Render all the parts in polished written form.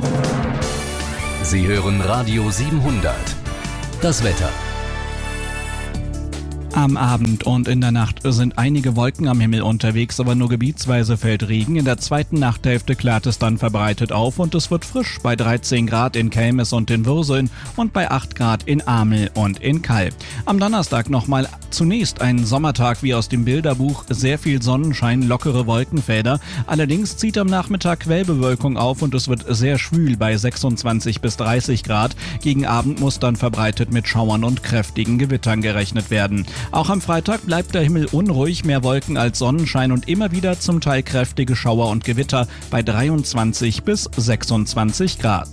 Sie hören Radio 700. Das Wetter. Am Abend und in der Nacht sind einige Wolken am Himmel unterwegs, aber nur gebietsweise fällt Regen. In der zweiten Nachthälfte klart es dann verbreitet auf und es wird frisch bei 13 Grad in Kelmis und in Würseln und bei 8 Grad in Amel und in Kall. Am Donnerstag nochmal zunächst ein Sommertag wie aus dem Bilderbuch, sehr viel Sonnenschein, lockere Wolkenfelder. Allerdings zieht am Nachmittag Quellbewölkung auf und es wird sehr schwül bei 26 bis 30 Grad. Gegen Abend muss dann verbreitet mit Schauern und kräftigen Gewittern gerechnet werden. Auch am Freitag bleibt der Himmel unruhig, mehr Wolken als Sonnenschein und immer wieder zum Teil kräftige Schauer und Gewitter bei 23 bis 26 Grad.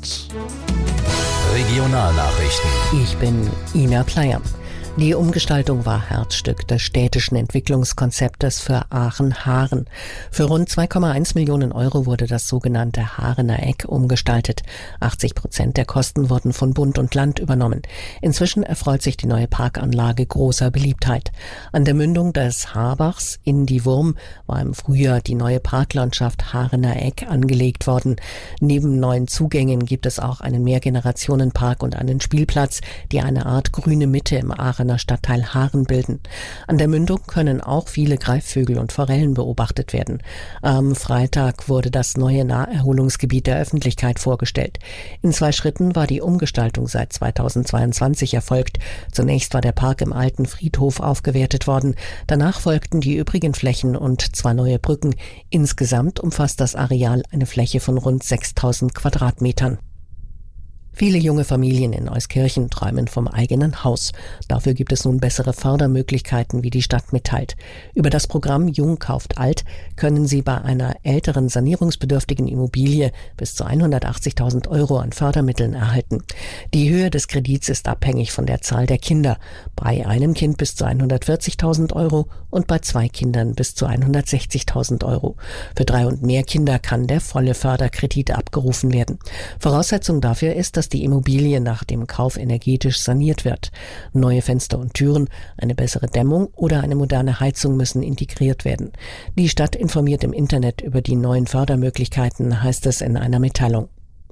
Regionalnachrichten. Ich bin Ina Pleyer. Die Umgestaltung war Herzstück des städtischen Entwicklungskonzeptes für Aachen-Haaren. Für rund 2,1 Millionen Euro wurde das sogenannte Haarener Eck umgestaltet. 80% der Kosten wurden von Bund und Land übernommen. Inzwischen erfreut sich die neue Parkanlage großer Beliebtheit. An der Mündung des Haarbachs in die Wurm war im Frühjahr die neue Parklandschaft Haarener Eck angelegt worden. Neben neuen Zugängen gibt es auch einen Mehrgenerationenpark und einen Spielplatz, die eine Art grüne Mitte im Aachener Stadtteil Haaren bilden. An der Mündung können auch viele Greifvögel und Forellen beobachtet werden. Am Freitag wurde das neue Naherholungsgebiet der Öffentlichkeit vorgestellt. In 2 Schritten war die Umgestaltung seit 2022 erfolgt. Zunächst war der Park im alten Friedhof aufgewertet worden. Danach folgten die übrigen Flächen und 2 neue Brücken. Insgesamt umfasst das Areal eine Fläche von rund 6000 Quadratmetern. Viele junge Familien in Euskirchen träumen vom eigenen Haus. Dafür gibt es nun bessere Fördermöglichkeiten, wie die Stadt mitteilt. Über das Programm Jung kauft alt können Sie bei einer älteren sanierungsbedürftigen Immobilie bis zu 180.000 Euro an Fördermitteln erhalten. Die Höhe des Kredits ist abhängig von der Zahl der Kinder. Bei einem Kind bis zu 140.000 Euro und bei 2 Kindern bis zu 160.000 Euro. Für 3 und mehr Kinder kann der volle Förderkredit abgerufen werden. Voraussetzung dafür ist, dass die Immobilie nach dem Kauf energetisch saniert wird. Neue Fenster und Türen, eine bessere Dämmung oder eine moderne Heizung müssen integriert werden. Die Stadt informiert im Internet über die neuen Fördermöglichkeiten, heißt es in einer Mitteilung.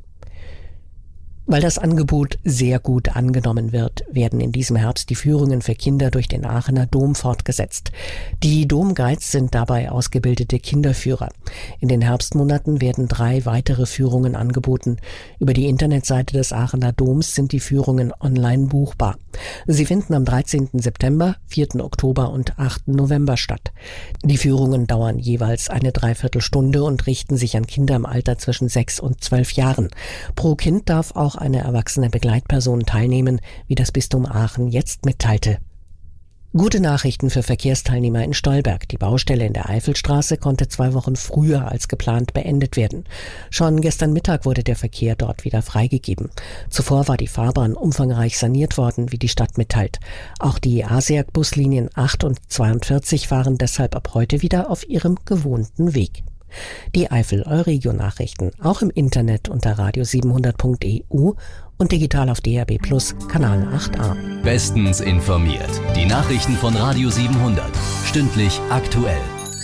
Weil das Angebot sehr gut angenommen wird, werden in diesem Herbst die Führungen für Kinder durch den Aachener Dom fortgesetzt. Die Domguides sind dabei ausgebildete Kinderführer. In den Herbstmonaten werden 3 weitere Führungen angeboten. Über die Internetseite des Aachener Doms sind die Führungen online buchbar. Sie finden am 13. September, 4. Oktober und 8. November statt. Die Führungen dauern jeweils eine Dreiviertelstunde und richten sich an Kinder im Alter zwischen 6 und 12 Jahren. Pro Kind darf auch eine erwachsene Begleitperson teilnehmen, wie das Bistum Aachen jetzt mitteilte. Gute Nachrichten für Verkehrsteilnehmer in Stolberg. Die Baustelle in der Eifelstraße konnte 2 Wochen früher als geplant beendet werden. Schon gestern Mittag wurde der Verkehr dort wieder freigegeben. Zuvor war die Fahrbahn umfangreich saniert worden, wie die Stadt mitteilt. Auch die ASEAG-Buslinien 8 und 42 fahren deshalb ab heute wieder auf ihrem gewohnten Weg. Die Eifel-Euregio-Nachrichten auch im Internet unter radio700.eu und digital auf DAB+ Kanal 8a. Bestens informiert. Die Nachrichten von Radio 700. Stündlich aktuell.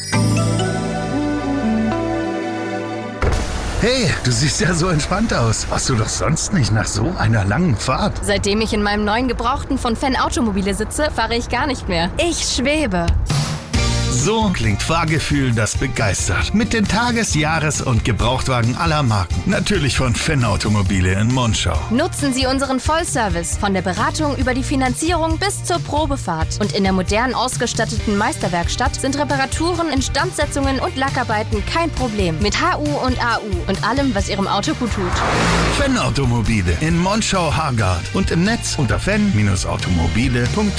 Hey, du siehst ja so entspannt aus. Warst du doch sonst nicht nach so einer langen Fahrt? Seitdem ich in meinem neuen Gebrauchten von Fenn Automobile sitze, fahre ich gar nicht mehr. Ich schwebe. So klingt Fahrgefühl, das begeistert. Mit den Tages-, Jahres- und Gebrauchtwagen aller Marken. Natürlich von Fenn Automobile in Monschau. Nutzen Sie unseren Vollservice von der Beratung über die Finanzierung bis zur Probefahrt. Und in der modern ausgestatteten Meisterwerkstatt sind Reparaturen, Instandsetzungen und Lackarbeiten kein Problem. Mit HU und AU und allem, was Ihrem Auto gut tut. Fenn Automobile in Monschau-Hargard und im Netz unter fenn-automobile.de.